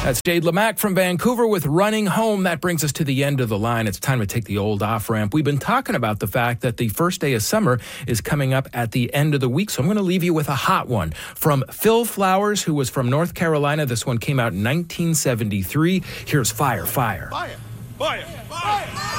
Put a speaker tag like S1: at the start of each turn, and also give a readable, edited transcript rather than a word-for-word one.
S1: That's Jade Lamack from Vancouver with Running Home. That brings us to the end of the line. It's time to take the old off-ramp. We've been talking about the fact that the first day of summer is coming up at the end of the week, so I'm going to leave you with a hot one from Phil Flowers, who was from North Carolina. This one came out in 1973. Here's Fire, Fire.
S2: Fire, fire, fire.